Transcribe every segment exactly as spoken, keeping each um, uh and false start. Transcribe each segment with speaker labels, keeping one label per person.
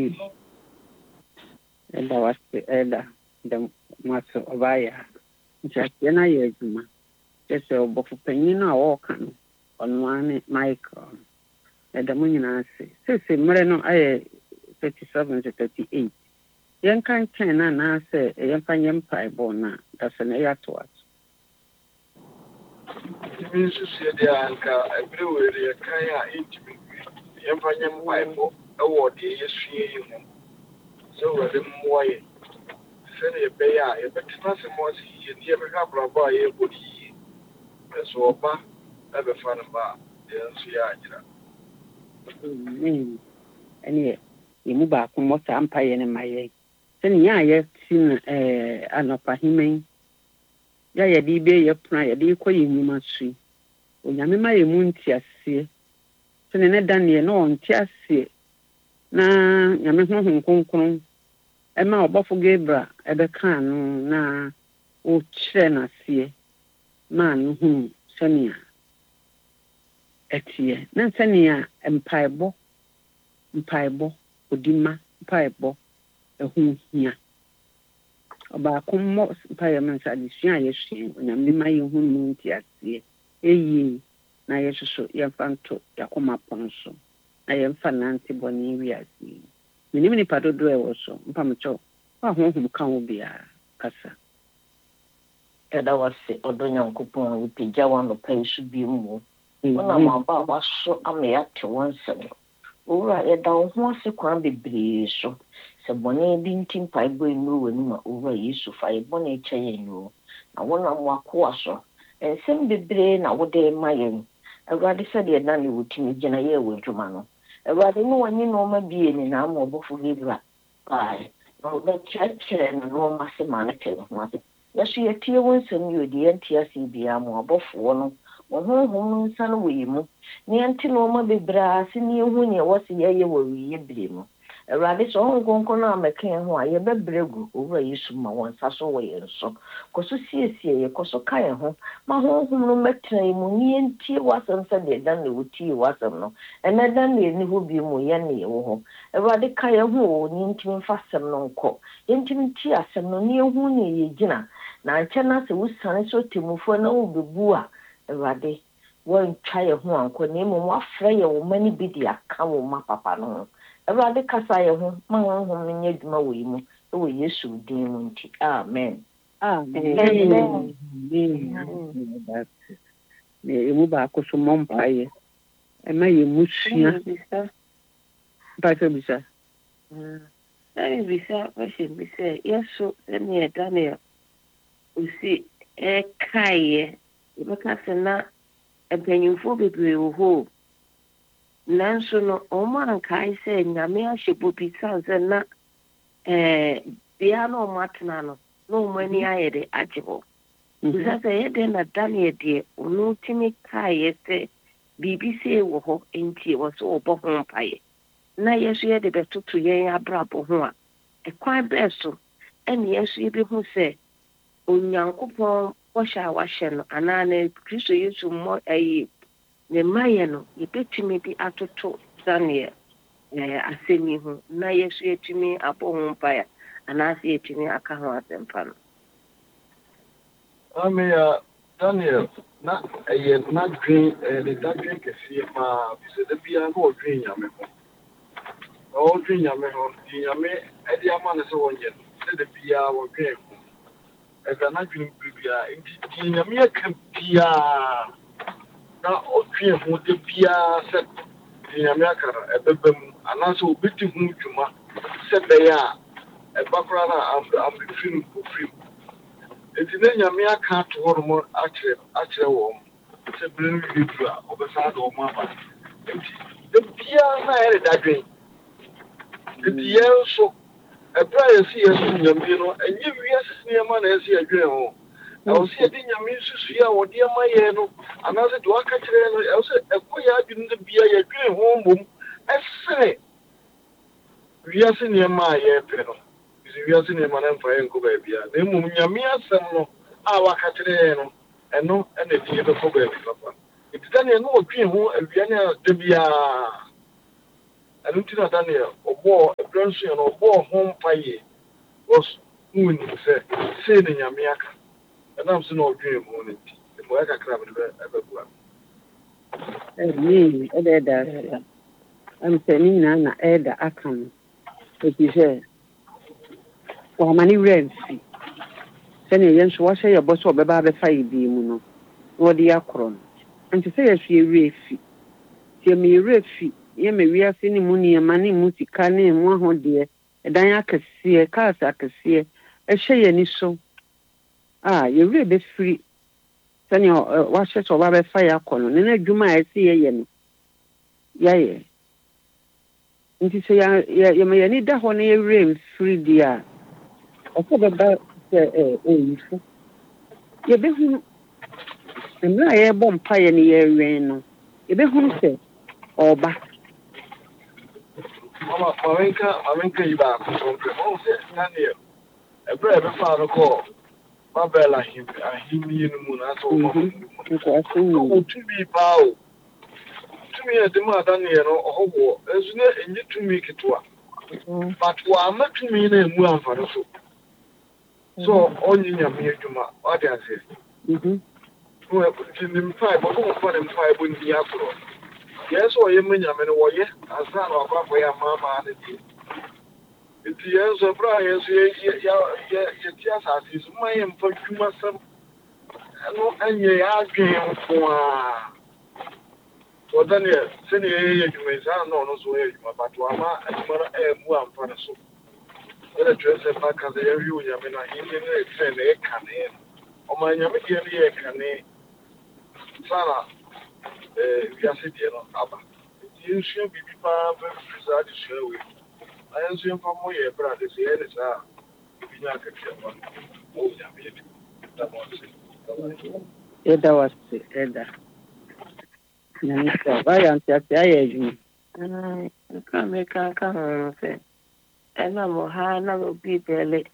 Speaker 1: Eda was Eda, the master of Aya. Just then I heard you, just a book of penina walking on one micro. At the moon, I say, Sissy Moreno, I thirty seven to thirty eight. Young kind ten, and I say, a young fan pie bona, that's an air to us.
Speaker 2: It means to see the anchor everywhere, the Kaya intimate. Young fan Bible, award the year. So, the more send a bear, but nothing more see, and never have a boy a body. That's all, ever fun about the Answer.
Speaker 1: And yet, you move back from what empire in my head. Send ya yet seen an upper him. Ya di be your pride, a dear quay you must see. When you may moon tears see. Send a Daniel no on tears see. Na Yamaha Concon. Emma Buffalo Gabra, Ebecan, na o Chena see. Man whom Senia. Etie, Nansania, Empire Bo, Empire Bo, Udima, Empire Bo, a whom here. About come most empirements at the Shia, when I'm in my own moon, tears, ye, ye, na yes, so your fanto, Yakoma Ponso. I am Fananti Bonivias. Many part of the also, Pamacho, or whom can be a cassa.
Speaker 3: And I was say, Odoyan coupon with the Jawan of pay should be more. When I'm about was so I may act once. All right, down once a crown be breeze. So, Bonnie didn't think I bring no anymore over years to fire bonnet chain. I want to walk wasso, and send the brain out there my own. I rather said you're done with me, Jenna, with Jumano. I rather know when you know my being in arm or before give that. Bye. No, that church and no master manager. Yes, she a tear once and you, the N T S C B M or both one. When home son we mo, near Tiloma be brass in you when you was a year where we blame. A radish all gone con a can why you be bregu over you summa once as away and so. Cause you see, see, you cause a kind home. My home no matter money and tea wasn't said they done with tea wasn't no. And I done the new be mo yanny home. A radical home, intimate fasten no co. Intimate tea as no near who ye dinner. Now, China was son so to for no be boa. Rade, won't try a one, could name one fray or many biddy a cow, my papa. No, a rade casaya home, my home in your mawim, oh, yes, you demon. Amen.
Speaker 1: Amen. You move back to some umpire. And may you mush, Pastor Bisa.
Speaker 4: Let me be sad, what should be said? Yes, so let me a Daniel. We see a kaye. Because na mpanyimfo bebree wo ho nanso no omo ankai se nyame ahyepo pizza se na eh bia no matna no no mani ayede agebo bisa se yede na Daniel de onu timi kai se B B C wo ho enti wo so obo ho mpaye na yesu yede betoto yen abrabo ho a e kwan beso ene yesu yebi hu se onyankopon washa washa no anane Kristo Yesu mo ayi ne maye no yebetumi bi atoto Daniel eh asemi ho na Yesu yetumi abo ho mpaya anase yetumi aka ho asempa no
Speaker 2: Amia Daniel na aye na green eh the green kesi ma bi se bia no green yame ho o green yame ho yame e dia ma ne so wonye se de bia wo green ho e ga na green bia ndi yame ka bia na o green ho de bia se yame akara e bebam anaso obeti hu dwuma se be ya e bakura na am am film ko film enti na nyame aka to hormo akire akire wo se brin video obesa do mo aba enti de bia na ere dadwen enti yeso e bra yesi yeso nyame no enye wiase sinema na yesi adwen ho e o se de nyame susu ya wo de ma ye no anase do aka kire no e o se e ko ya adwen de bia ye adwen ho mbom esere wiase sinema ye pe no wiase sinema na mfa enko ba bia na emu nyame asem no a waka kire no eno ene die be ko ba bi papa enti Daniel no odwen ho awia ne de bia ɛno nti na Daniel ɔbɔɔ ɛberɛ nso yɛ no ɔbɔɔ ho mpaeɛ was wonim sɛ sei ne Nyame aka ɛnam so na ɔdwene mu no nti mmoa kakra mede ɛbɛbua
Speaker 1: ɛne ɛdɛ ɛda ase am sɛ ne nyinaa na ɛda aka no ɛti sɛ wɔama ne werɛ mfi sɛnea yɛn nso wɔhyɛ yɛbɔ sɛ ɔbɛba abɛfa yɛ bi mu no na wɔde yɛ akorɔ no nti sɛ yɛso yɛwerɛ fi sɛ yɛma yɛwerɛ fi yɛma wiase ne mu nneɛma ne mu sika ne mu ahodeɛ ɛdan akɛseɛ cars akɛseɛ ɛhyɛ yɛni so a yɛwerɛ bɛfiri sɛnea wɔahyɛ sɛ ɔba bɛfa yɛ akɔ no ne no adwuma a ɛsɛ yɛyɛ no yɛayɛ nti sɛ yɛma yɛni da hɔ na yɛwerɛ mfiri deɛ a ɔsɛ bɛba sɛ ɔyifo yɛbɛhunu mmerɛ a yɛbɔ mpaeɛ ne yɛwɛn no yɛbɛhunu sɛ ɔba
Speaker 2: mama mamenka mamenka yi baako kɔmpɛ ɔhu sɛ Daniel ɛberɛ a ɛbɛfaa no kɔɔ Babel ahemie no mu na asɛ ɔtumi paa o tumi yɛ de ma Daniel no ɔhɔhoɔ ɛnso na ɛnyɛ tumi ketewa but wɔama tumi no ɛmu amfa no so so ɔnye Nyame adwuma wade ase nti ne mpaebɔ ne wɔmfa ne mpaebɔ nni akorɔ yɛn sɛ ɔyɛ ma Nyame no wɔyɛ ansa na ɔkɔakɔyɛ amaamaa no deɛ nti yɛn nso ɛberɛ a yɛn nso yɛte asase so ma yɛmfa dwumasɛm ɛno ɛnyɛ yɛ adwene nko a wɔ Daniel sɛdeɛ yɛyɛ adwuma yi saa na ɔno nso wɔyɛ adwuma but wɔama adwuma no ɛɛmu amfa no so ɛna twerɛ sɛ ma ka sɛ yɛhwɛ Onyame no ahenni no ɛsɛ na ɛkanee no ɔma Nyame deɛ no yɛ kanee saa na wiase deɛ no aba nti yɛnsua biribi paa bɛfiri saa adesua wei na yɛnso yɛmfa mmɔ yɛ berɛ ade sɛ yɛne saa ebi nya akatua ma wɔ Nyame yɛdi da ma ɔse
Speaker 1: ɛda wase ɛda Nyame sɛ wayɛ antease ayɛ adwuma
Speaker 4: nka meka ka ho no sɛ ɛnam ɔha na obi bɛle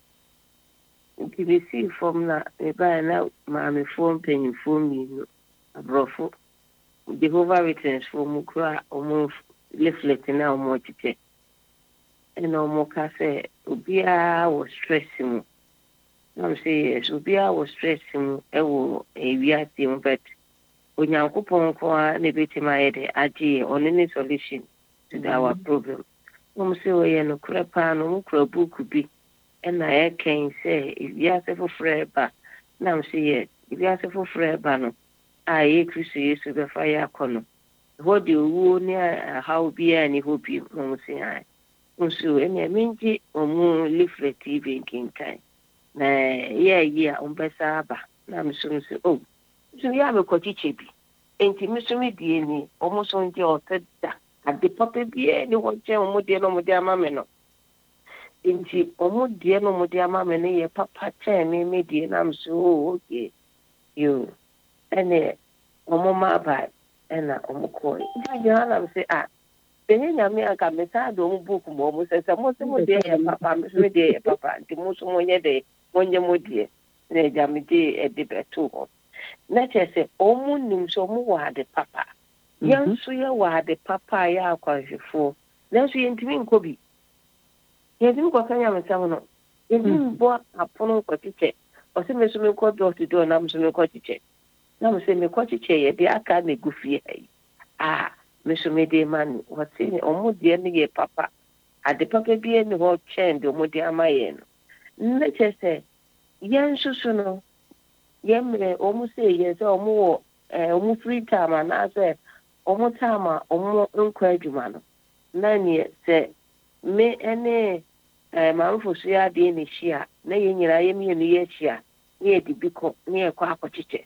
Speaker 4: nti mesii fam na mebaɛ na maamefoɔ mpanyimfoɔ mmienu aborɔfo Jehovah Witnessfoɔ mu kora ɔmo leaflet na ɔmo kyekyɛ ɛna ɔmo ka sɛ obiara wɔ stress mu na m sɛ yes obiara wɔ stress mu ɛwɔ ewiase mu but Onyankopɔn nko a na ebɛtumi ayɛ de agye ɔno ne solution to our problem ɔmo sɛ ɔyɛ no kora paa no ɔmo kora buuku bi ɛna ɛkɛn sɛ ewiase foforɔ ɛba na m sɛ yɛ ewiase foforɔ ɛba no a yɛ Kristo Yesu bɛfa yɛ akɔ no hɔ de owuo ne ahaw biara ne hɔ bi ɔmo sɛ ae nso ɛnna mengye ɔmo leaflet yi bi nkenkan na yɛayi a ɔmbɛsa aba na meso m sɛ o nso yɛ a mekɔkyekyɛ bi enti meso me die ni ɔmo so ngye ɔsɛ da ade papa biara ne hɔ kyɛn ɔmo deɛ no ɔmo de ama me no enti ɔmo deɛ no ɔmo de ama me no yɛ papa kyɛn me me deɛ na meso o okay yo ɛnna ɔmo ma aba ɛna ɔmo kɔɛ nti gyina na me sɛ ah benye Nyame aka me saa de ɔmo book mo ɔmo sɛ sɛ mo sɛ mo deɛ yɛ papa me so deɛ yɛ papa nti mo so mo nyɛ de mo nyɛ mo deɛ na agya me de ɛde bɛto hɔ na kyerɛ sɛ ɔmo nim sɛ ɔmo wɔ ade papa yɛn nso yɛ wɔ ade papa a yɛ akwanhwɛfoɔ nanso yɛntumi nkɔ bi yɛntumi kɔka Nyamesɛm no yɛntumi bɔ apono nkɔkyekyɛ ɔsɛ me so mekɔ door to door na me so mekɔ kyekyɛ na me sɛ mekɔ kyekyɛ yɛde aka na egu fie ha yi ah meso me de man what say omo de ne ye papa ade papa bi ne ho kyɛn de omo de ama ye no na kyɛ sɛ yɛn susu no yɛmre omo sɛ yɛ sɛ omo wɔ eh omo free time na sɛ omo time a omo nkɔ adwuma no na ne sɛ me ene eh manfo so ya de ne hia na yɛ nyira yɛ me ne yɛ hia ne yɛ de bi kɔ ne yɛ kɔ akɔkyekyɛ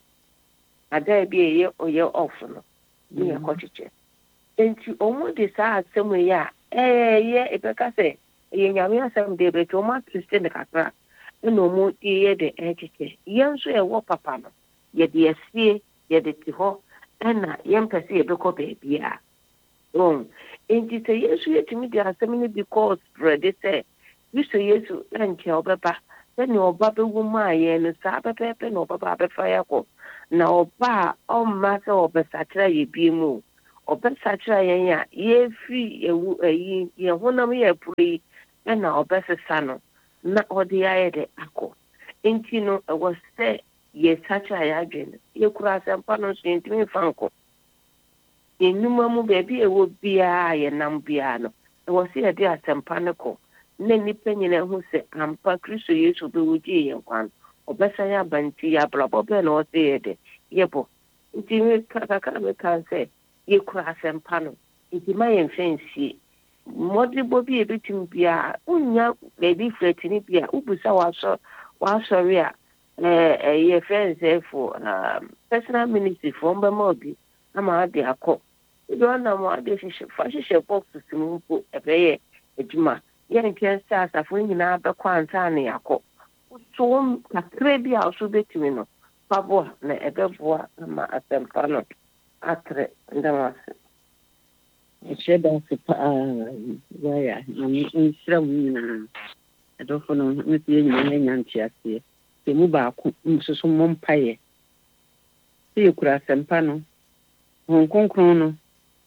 Speaker 4: ada bi yɛ oyɛ off no ne yɛ kɔkyekyɛ enti omo de saa asɛm yi a eh yɛ ebɛka sɛ yɛ Nyame asɛm de bɛtɔ omo atiste ne kakra ɛna omo yɛ de ɛkyekyɛ yɛn nso ɛwɔ papa no yɛ de asie yɛ de te hɔ ɛna yɛn pɛ sɛ yɛbɛkɔ baabi a um enti sɛ Yesu yɛtumi de asɛm no because spread sɛ Kristo Yesu ɛnkyɛ ɔbɛba sɛnea ɔba bɛwu maa yɛn no saa pɛpɛɛpɛ na ɔbɛba abɛfa yɛ kɔ na ɔba a ɔmma sɛ ɔbɛsakyera yɛ bi mu ɔbɛsakyera yɛn a yɛfiri ewu ɛyi yɛn honam yɛ puri ɛna ɔbɛsesa no na ɔde ayɛ de akɔ nti no ɛwɔ sɛ yɛsakyera yɛ adwene yɛkura asɛmpa no nso yɛntumi mfa nkɔ nnwuma mu baabi ɛwɔ biara yɛnam biara no ɛwɔ sɛ yɛde asɛmpa no kɔ na nnipa nyinaa ho sɛ ampa kristo yesu bɛwɔ gyee yɛn kwan ɔbɛsa yɛ abanti yɛ abrabɔ bɛɛ na ɔsɛ yɛ de yɛbɔ nti kakra meka sɛ yɛkura asɛmpa no nti ma yɛmfa nsie mmɔdebɔ bi yɛbɛtumi biara wonya baabi flatini bi a wobusa wasɔre a yɛfrɛ nsɛ fo personal ministry fo ɔmbɛma obi ama ade akɔ ebi ɔnam ade hyehyɛ fa hyehyɛ boxes mu mpo ɛbɛyɛ adwuma yɛnkɛ sɛ asafo nyinaa bɛkɔ ansa ne yakɔ so wɔn kakra bi a ɔso bɛtumi no paboa na ɛbɛboa ama asɛmpa no atre ndamase
Speaker 1: ɛhyɛ da ase paa waya na nhyira mu nyinaa ɛdɔfo no ne sɛ nyinaa anya nteaseɛ sɛ mu baako nso so mmɔ mpaeɛ sɛ yɛkura asɛmpa no Hong Kong no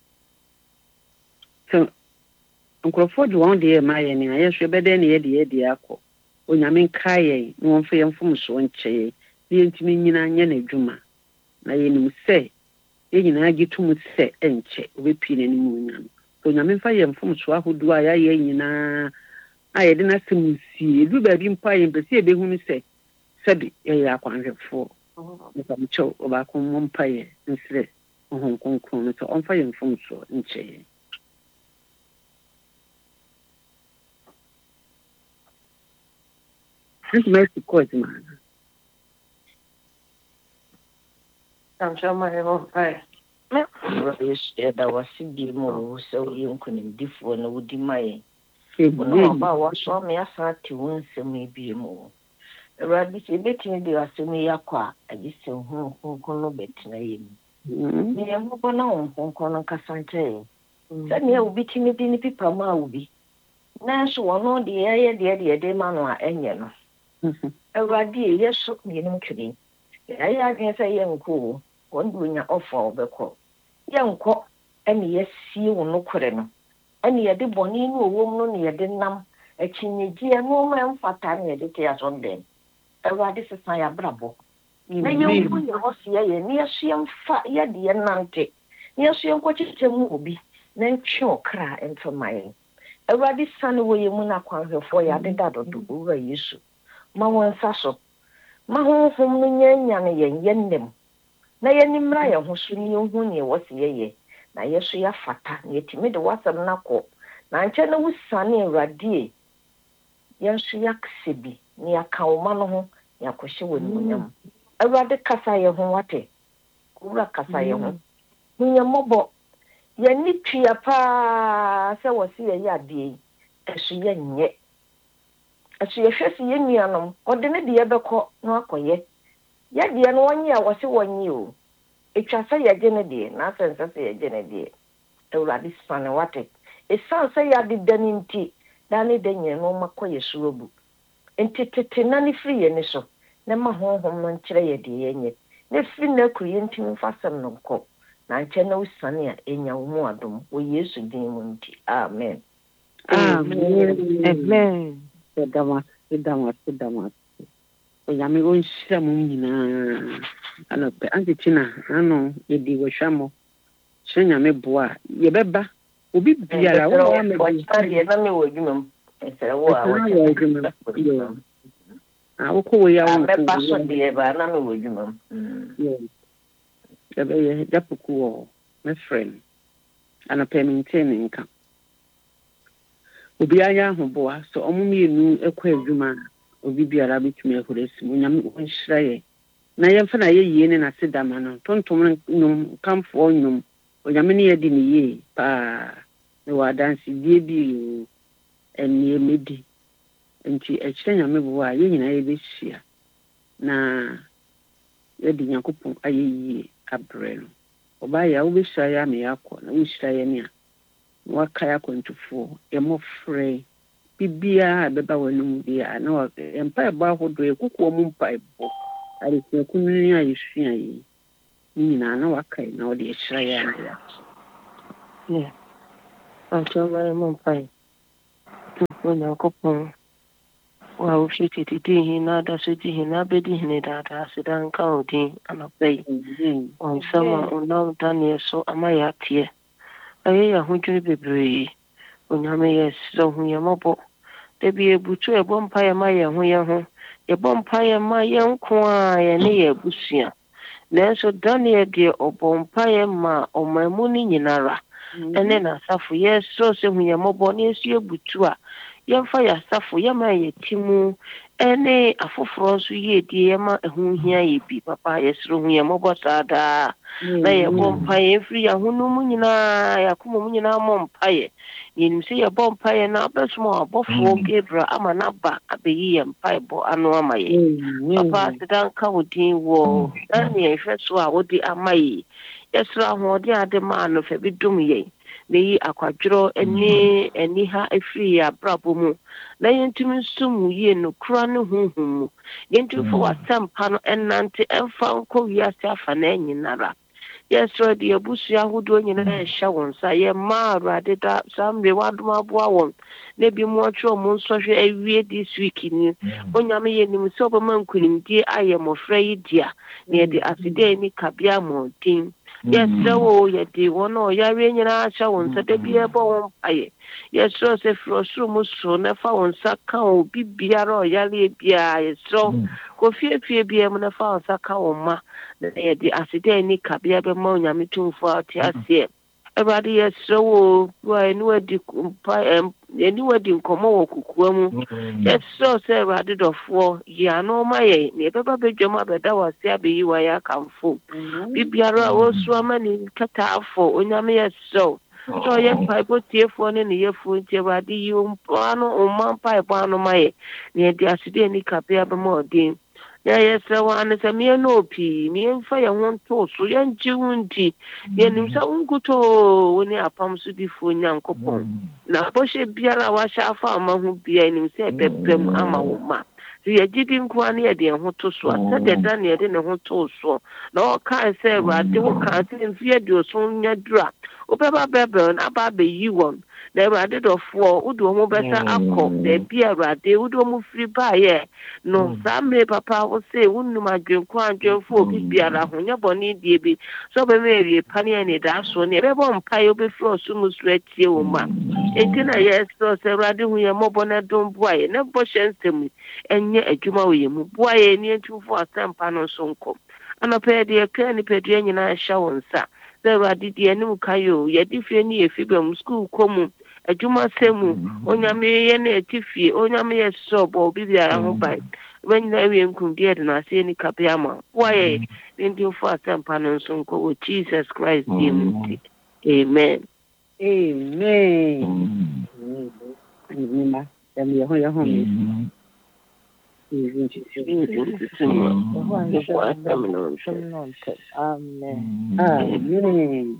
Speaker 1: so nkurɔfoɔ de wɔn deɛ ma yɛ ne ayɛhwɛ bɛdɛ ne yɛ deɛ deɛ akɔ onyame nka yɛn na wɔmfa yɛn mfom so nkyɛ yɛn na yɛntumi nyina nyɛ n'adwuma na yɛnim sɛ yɛn nyinaa gye tom sɛ ɛnkyɛ obɛpie n'anim onyame onyame mfa yɛn mfom so ahodoɔ a yɛayɛ nyinaa a yɛde n'asɛm sie edu baabi mpo a yɛmpɛ sɛ yɛbɛhunu sɛ sɛbi yɛyɛ akwanhwɛfoɔ mepamkyɛw ɔbaako mmɔ mpaeɛ nsrɛ Hong Kong no sɛ ɔmfa yɛn mfom so nkyɛ yɛn This mercy court, man.
Speaker 3: I'm sure my own right. That was Sidi Mo, so you couldn't differ and would deny. No, about what saw me as hard to win some maybe more. A rabbit, a bit in the Asumia, a distant home, Hong Kong, bet name. Me, I'm not known, Hong Kong, Cassante. Send me a bit in the people, ma will be. Nash one on the air, the idea, the man or any. Awurade yɛ so yɛnim twene yɛayɛ adwene sɛ yɛnkɔ wɔn de onya ɔfa ɔbɛkɔ yɛnkɔ ɛne yɛsie wo nokorɛ no ɛne yɛde bɔne no ɔwɔ mu no ne yɛde nam akyinnyegyeɛ no ma ɛmfata ne yɛde te asɔndɛn Awurade sesa yɛabrabɔ na yɛnkɔ yɛ hɔ se yɛyɛ ne yɛso yɛmfa yɛde yɛnante ne yɛso yɛnkɔkyekyɛ mu obi na ntwe ɔkra mfama yɛn Awurade sane wɔ yɛ mu no akwanhwɛfoɔ yɛadeda dodo owura Yesu ma wɔn nsa so ma honhom no nyanya ne yɛn yɛnnem na yɛnimra yɛn ho so ne yɛhu ne ɛwɔ se yɛyɛ na yɛso yɛafata na yɛtumi de wasɛm no akɔ na nkyɛ na wosane Awurade yɛnso yɛakasɛ bi ne yɛaka wo ma no ho ne yɛakɔhyɛ wɔ animuonyam Awurade kasa yɛn ho wate owura kasa yɛn ho hu yɛn mmɔbɔ yɛni tua paa sɛ wɔ se yɛyɛ adeɛ yi ɛso yɛnyɛ As you face Yenianum, or the Nadia Beco, no coye. Yet the one year was a one you. It shall say a genedy, nothing to say a genedy. A radis fan what it. It sounds say I did done in tea, Danny Daniel, no macoy surubu. And titinani free and so. Never home home and tray the yenny. Never no creating fasten no co. Nanchano sunny in your moadum, we used to demon tea. Amen.
Speaker 1: Amen.
Speaker 4: Amen.
Speaker 1: Damas, Damas, Damas. Onyame onhyira mu nyinaa ana pe antitina ano yedi wo hwamo hye nyame boa ye beba obi biara wo wa me
Speaker 3: ye na me wo dwuma ese wo a wo dwuma
Speaker 1: a wo ko wo ya wo
Speaker 3: me ba so de ba na me wo dwuma
Speaker 1: ye ye be ye dapuku wo my friend ana pe maintain nka obi anya ho boa so omumienu ekwa adwuma obi biara bitumi akuresi nyame onhyira ye na yɛmfa na yɛyie ne na sedama no tontom nnum kamfo nnum onyame ne yɛdi ne yie paa ne wadanse die bi enie medi nti ɛkyerɛ nyame bo a yɛ nyina yɛbɛhyia na yɛdi nyakopɔn ayɛyie abrɛ no oba ya wobɛhyira yɛ ame yakɔ na wohyira yɛ ne a wakaya kwantufo yɛmɔfrɛ bibia beba wanum bia na empa ba hodo ekukuo mu mpa ebo ari se kunni ayesua yi nyina na wakai na ode ehira ya ya
Speaker 4: Yeah. Until my mom pay. When I go home, well, she did it in another city, in a bed in it that I sit down counting and a pay. On someone on now done here, so am I at here. I hear a hundred baby. When you may yes, so when you're mobile, there be able to a bonfire, my young, when you're home. A bonfire, my young choir, and a bushia. Nanso Daniel deɛ ɔbɔ mpaeɛ ma ɔman mu no nyinara ɛne n'asafo yɛsrɛ sɛ hu yɛn mmɔbɔ ne yɛsu yɛbutu a yɛmfa yɛ asafo yɛma yɛ ti mu ɛne afoforɔ nso yɛdie yɛma ɛho hia yɛ bi papa yɛsrɛ hu yɛn mmɔbɔ saa daa na yɛbɔ mpaeɛ mfiri yɛahono mu nyinaa yɛakoma mu nyinaa mmɔ mpaeɛ yɛnim sɛ yɛbɔ mpaeɛ na abɛsoma abɔfoɔ Gabriel ama n'aba abɛyi yɛn mpaebɔ ano ama yɛ papa aseda nka wo din wɔ ɛne yɛhwɛ so a wode ama yɛ yɛsrɛ ahoɔden ade maa no fa bi dom yɛn na yi akwadworɔ ne aniha afiri yɛ abrabɔ mu na yɛntumi nsom wo yie no kora ne honhom mu yɛntumi fa w'asɛmpa no ɛnante ɛmfa nkɔ wiase afa na anyinara yɛsrɛ de abusua ahodoɔ nyinaa ɛhyɛ wɔn nsa yɛma awurade da saa mmerɛ wadom aboa wɔn na bi mu ɔtwerɛ mo nsɔhwɛ awie this week ni onyame yɛnim sɛ ɔbɛma nkonimdie ayɛ mmɔfra yi dia na yɛde aseda ni kabea mmɔden yɛsrɛ wo yɛde wɔn a ɔyare nyinaa ahyɛ wɔn nsa da bi ɛbɔ wɔn mpaeɛ yɛsrɛ sɛ firi ɔsoro mu soro na fa wɔn nsa ka obi biara ɔyare biara yɛsrɛ kɔfiefie biara mu na fa wɔn nsa ka wɔn ma na yɛde aseda ni kabea bɛma onyame tumfo a ɔte aseɛ Everybody yes so why no di anywhere di nkɔmmɔ wɔ kukua mu yes so say everybody do for ya no ma ye ne beba bedwam abeda wase abeyi wa ya kamfo bibiara wo so amani kata afo onyame yes so so ye pipe tiefo ne ne yefo nti everybody yi ano o man pipe ano ma ye ne di aside ni kapia be mo din ya yesɛ wa ne sɛ me no opi me mfa ye ho nto so ye nji wundi ye nim sɛ unkuto woni apam so difo nyankopɔn na bɔhye biara wa hye afa ama ho bia nim sɛ bɛbɛm ama wo ma ye gidi nko ne ye de ho to so sɛ de da ne de ne ho to so na o kan sɛ Awurade wo kan sɛ mfie de so nya dura o bɛba bɛbɛ na ba bɛ yi wɔn na Awurade dɔfoɔ wodo mo bɛsa akɔ da bia Awurade wodo mo firi ba ye no samre papa wo se wonnum adwenko adwenfo obi biara ho nya bɔne die bi so be me wie pane ne da so ne bɛbɔ mpae obɛfiri ɔsom so atie wo ma enti na yes so sɛ Awurade hu yɛ mmɔbɔ na dom boae na bɔhyɛ nsɛm ɛnyɛ adwuma wɔ yɛ mu boae ne ntumfo asɛmpa no so nkɔ anɔpɛ deɛ ka ne padua nyinaa hyɛ wo nsa sɛ Awurade deɛ anim ka yo yɛde fie ne yɛ fi bɛm school kɔ mu adwuma sɛ mu onyame yɛ ne atifie onyame yɛ sɔ bɔ obi biara ho ban when na we nkumdie de na se ni kapiama why ndin for asempa no nso nko wo Jesus Christ dim amen
Speaker 1: amen amen dem ye ho ye ho mi amen amen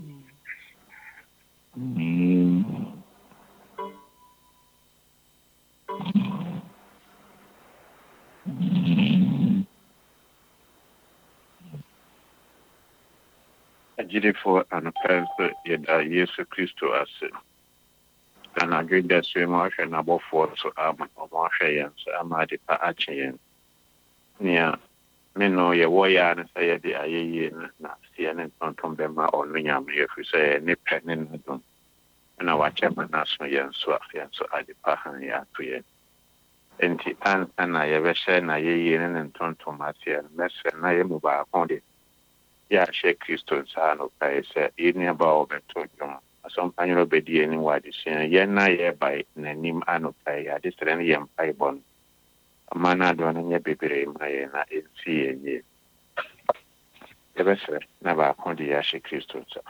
Speaker 5: Ajidifo anapɛnso yɛda Yesu Kristo ase. Na n'adwenda so mu ahwɛ n'abɔfoɔ so ama ɔmo ahwɛ yɛn so ama adepa akye yɛn. Nea me no yɛwɔ yɛ a ne sɛ yɛde ayɛyie no na seɛ ne ntontom bɛma ɔno nyame yɛfiri sɛ ne pɛ ne n'adom. Na wakyɛ ma n'aso yɛn so a yɛn so adepa han yɛ ato yɛn. Enti ansa na yɛbɛhyɛ na yɛyie ne ne ntontom aseɛ no mɛsrɛ na yɛ mu baako de ya she Kristo nsa no kai sɛ yɛni aba ɔbɛto dwom asɔmpanyɛ obedi ani wade hyɛn yɛn na yɛ ba n'anim ano kai ade srɛ no yɛ mpa ibɔ no ama na do no nyɛ bebree ma yɛ na ɛnsi yɛ yie yɛbɛsrɛ na baako de ya she Kristo nsa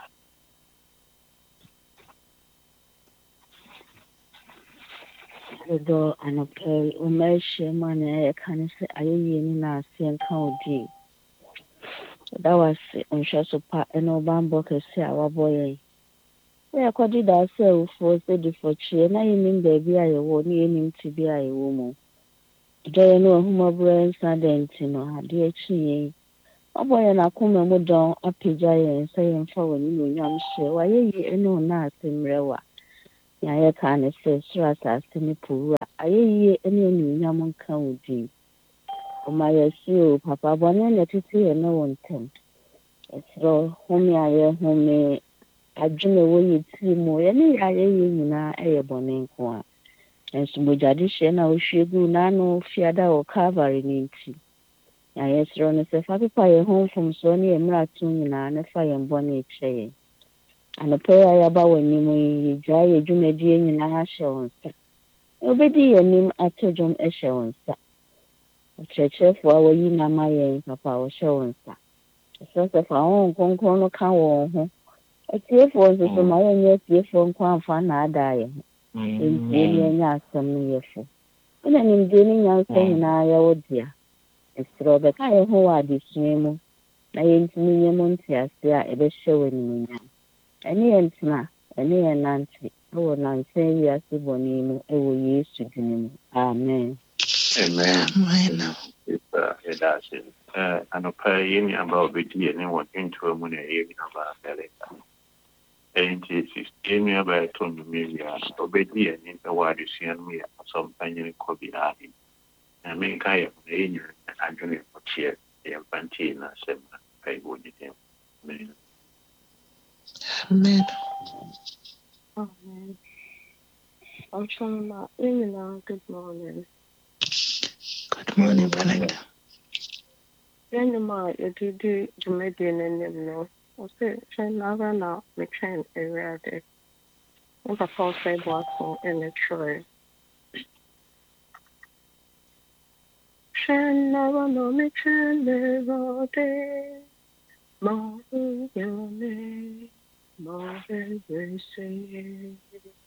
Speaker 1: do anopɛ umeshe mana ya kanisa ayeye ni na asian kaudi that was unsha sopa eno bambo kese a waboye we akodi da se ufo se di for chie na yinim baby ayewo ni yinim tibi ayewo mu do no ahuma brain sadent no ade achi
Speaker 6: Oboy na kuma mu don apija yen sɛ yɛmfa wɔ ne nuonyam hyɛ wayɛ yi ne wo na asɛmmerɛwa nea yɛka ne sɛ soro asase ne po wura ayɛ yie ne anuonyam nka wo din ɔma yɛse o papa bɔne na tete yɛ ne wo ntam ɛserɛ home a yɛhome adwene wɔ yɛ tiri mu yɛne yɛ ayɛ yɛ nyinaa ɛyɛ bɔne nko a nso mogyade hyɛ na wohwie gu n'ano fiada wɔ Calvary ne nti ya yɛserɛ no sɛ fa pepa yɛn ho mfomsoɔ ne yɛn mmarato nyinaa ne fa yɛn bɔne kyerɛ yɛn anɔpɛ a yɛaba w'anim yi yɛgyaa yɛ dwumadie nyinaa ahyɛ wo nsa wobɛdi yɛn anim ato dwom hyɛ wo nsa ɔkyerɛkyerɛfoɔ a wɔyi nama yɛn papa wɔhyɛ wo nsa ɛsɛ sɛ fa wo nkronkron no ka wɔn ho atiefoɔ nso so ma yɛnyɛ atiefoɔ nko amfa na adaa yɛn ho ɛntie ne ɛnyɛ asɛm no yɛfo ɛna nimdeɛ ne nyansa nyinaa yɛwo dea ɛserɛ ɔbɛka yɛn ho wɔ adesua mu na yɛntumi nyɛ mu ntease a ɛbɛhyɛ wɔ animuonyam ɛne yɛn tena ɛne yɛn nante ɛwɔ nansa wiase bɔne mu ɛwɔ Yesu din mu amen
Speaker 5: Amen.
Speaker 3: Amen.
Speaker 5: That's it. Uh, and a pair in about Betty and what into a money in about America. And it is in about Tony Media, Obedi and in the wide you see and me some penny could be added. I mean, I am in and I'm doing it for cheer, the Pantina, seven, I would him. Amen.
Speaker 3: Amen.
Speaker 4: Amen. I'm trying to email. Good morning.
Speaker 3: Good morning, Belinda.
Speaker 4: Then my you do do you may be in them no. I say try never now me train area there. What a false say was in the tree. Train never know me train never day. More than you may, more than you say.